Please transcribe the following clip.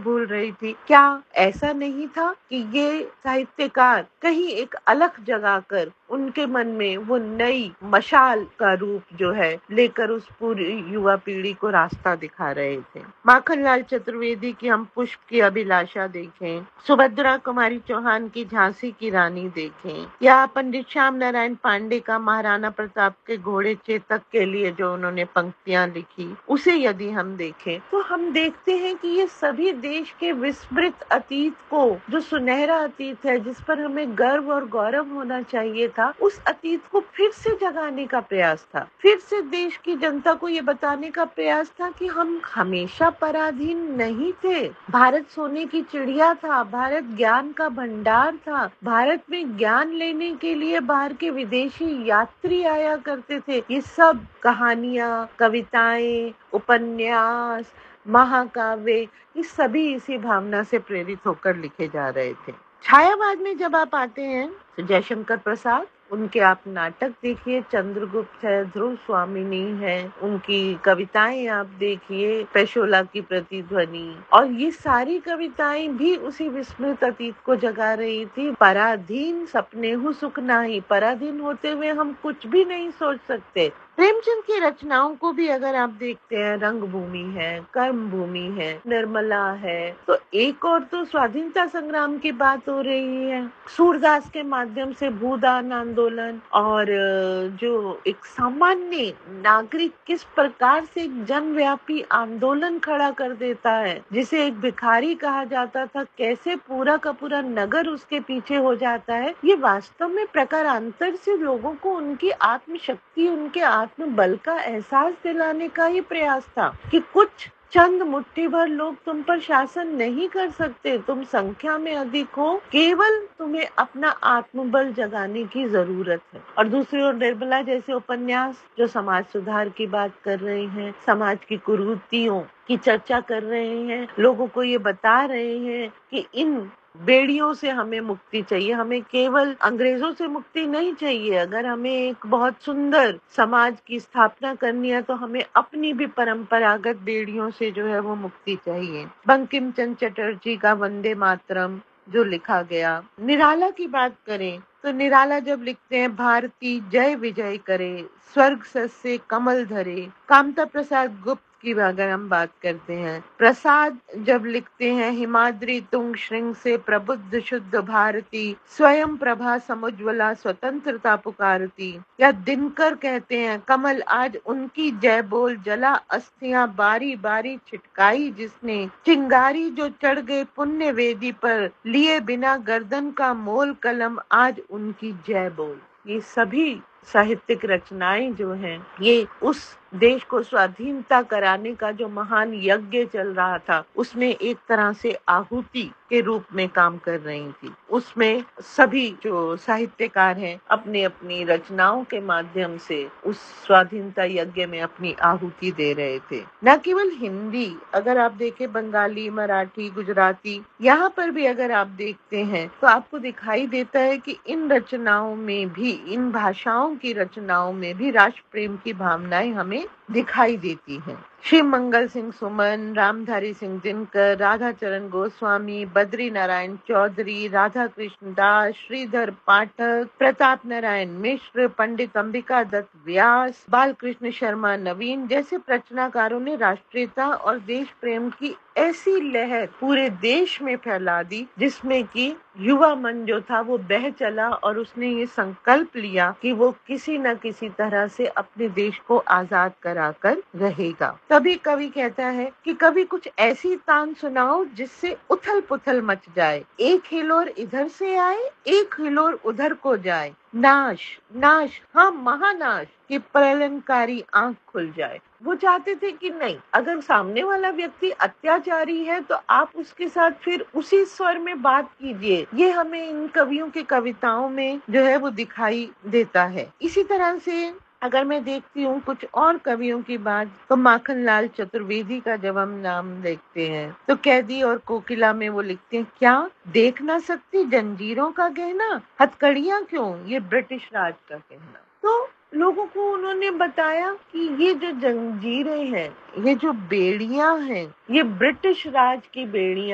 भूल रही थी। क्या ऐसा नहीं था कि ये साहित्यकार कहीं एक अलख जगाकर उनके मन में वो नई मशाल का रूप जो है लेकर उस पूरी युवा पीढ़ी को रास्ता दिखा रहे थे। माखनलाल चतुर्वेदी की हम पुष्प की अभिलाषा देखें, सुभद्रा कुमारी चौहान की झांसी की रानी देखें, या पंडित श्याम नारायण पांडे का महाराणा प्रताप के घोड़े चेतक के लिए जो उन्होंने पंक्तियां लिखी, उसे यदि हम देखें तो हम देखते हैं कि ये सभी देश के विस्मृत अतीत को, जो सुनहरा अतीत है जिस पर हमें गर्व और गौरव होना चाहिए था, उस अतीत को फिर से जगाने का प्रयास था। फिर से देश की जनता को ये बताने का प्रयास था कि हम हमेशा पराधीन नहीं थे। भारत सोने की चिड़िया था, भारत ज्ञान का भंडार था, भारत में ज्ञान लेने के लिए बाहर के विदेशी यात्री आया करते थे। ये सब कहानियां, कविताएं, उपन्यास, महाकाव्य, ये सभी इसी भावना से प्रेरित होकर लिखे जा रहे थे। छायावाद में जब आप आते हैं तो जयशंकर प्रसाद, उनके आप नाटक देखिए, चंद्रगुप्त है, ध्रुव स्वामिनी है, उनकी कविताएं आप देखिए, पेशोला की प्रतिध्वनि, और ये सारी कविताएं भी उसी विस्मृत अतीत को जगा रही थी। पराधीन सपने हूँ सुख नाही, पराधीन होते हुए हम कुछ भी नहीं सोच सकते। प्रेमचंद की रचनाओं को भी अगर आप देखते हैं, रंगभूमि है, कर्म भूमि है, निर्मला है, तो एक और तो स्वाधीनता संग्राम की बात हो रही है, सूरदास के माध्यम से भूदान आंदोलन, और जो एक सामान्य नागरिक किस प्रकार से एक जनव्यापी आंदोलन खड़ा कर देता है, जिसे एक भिखारी कहा जाता था, कैसे पूरा का पूरा नगर उसके पीछे हो जाता है, ये वास्तव में प्रकारांतर से लोगों को उनकी आत्मशक्ति, उनके आत्मबल का एहसास दिलाने का ही प्रयास था कि कुछ चंद मुट्ठी भर लोग तुम पर शासन नहीं कर सकते, तुम संख्या में अधिक हो, केवल तुम्हें अपना आत्मबल जगाने की जरूरत है। और दूसरी ओर निर्मला जैसे उपन्यास जो समाज सुधार की बात कर रहे हैं, समाज की कुरीतियों की चर्चा कर रहे हैं, लोगों को ये बता रहे हैं कि इन बेड़ियों से हमें मुक्ति चाहिए, हमें केवल अंग्रेजों से मुक्ति नहीं चाहिए। अगर हमें एक बहुत सुंदर समाज की स्थापना करनी है तो हमें अपनी भी परंपरागत बेड़ियों से जो है वो मुक्ति चाहिए। बंकिम चंद्र चटर्जी का वंदे मातरम जो लिखा गया। निराला की बात करें तो निराला जब लिखते हैं, भारती जय विजय करे, स्वर्ग से कमल धरे। कामता प्रसाद गुप्त की अगर हम बात करते हैं, प्रसाद जब लिखते हैं, हिमाद्री तुंग श्रृंग से प्रबुद्ध शुद्ध भारती, स्वयं प्रभा समुज्वला स्वतंत्रता पुकारती। या दिनकर कहते हैं, कमल आज उनकी जय बोल, जला अस्थियां बारी बारी छिटकाई जिसने, चिंगारी जो चढ़ गए पुण्य वेदी पर, लिए बिना गर्दन का मोल कलम आज उनकी जय बोल। ये सभी साहित्यिक रचनाएं जो हैं, ये उस देश को स्वाधीनता कराने का जो महान यज्ञ चल रहा था, उसमें एक तरह से आहुति के रूप में काम कर रही थी। उसमें सभी जो साहित्यकार हैं अपनी अपनी रचनाओं के माध्यम से उस स्वाधीनता यज्ञ में अपनी आहुति दे रहे थे। न केवल हिंदी, अगर आप देखें बंगाली, मराठी, गुजराती, यहाँ पर भी अगर आप देखते हैं तो आपको दिखाई देता है कि इन रचनाओं में भी, इन भाषाओं की रचनाओं में भी राष्ट्र प्रेम की भावनाएं हमें दिखाई देती हैं। शिव मंगल सिंह सुमन, रामधारी सिंह दिनकर, राधा चरण गोस्वामी, बद्री नारायण चौधरी, राधा कृष्ण दास, श्रीधर पाठक, प्रताप नारायण मिश्र, पंडित अंबिका दत्त व्यास, बालकृष्ण शर्मा नवीन जैसे रचनाकारों ने राष्ट्रीयता और देश प्रेम की ऐसी लहर पूरे देश में फैला दी, जिसमें कि युवा मन जो था वो बह चला और उसने ये संकल्प लिया कि वो किसी न किसी तरह से अपने देश को आजाद कराकर रहेगा। तभी कवि कहता है कि कभी कुछ ऐसी तान सुनाओ जिससे उथल पुथल मच जाए, एक हिलोर इधर से आए, एक हिलोर उधर को जाए, नाश नाश हाँ महानाश की प्रलयंकारी आंख खुल जाए। वो चाहते थे कि नहीं, अगर सामने वाला व्यक्ति अत्याचारी है तो आप उसके साथ फिर उसी स्वर में बात कीजिए। ये हमें इन कवियों की कविताओं में जो है वो दिखाई देता है। इसी तरह से अगर मैं देखती हूँ कुछ और कवियों की बात, तो माखनलाल चतुर्वेदी का जब हम नाम देखते हैं तो कैदी और कोकिला में वो लिखते हैं, क्या देख ना सकती जंजीरों का गहना, हथकड़ियां क्यों ये ब्रिटिश राज का कहना। तो लोगों को उन्होंने बताया कि ये जो जंजीरें हैं, ये जो बेड़ियां हैं, ये ब्रिटिश राज की बेड़ियां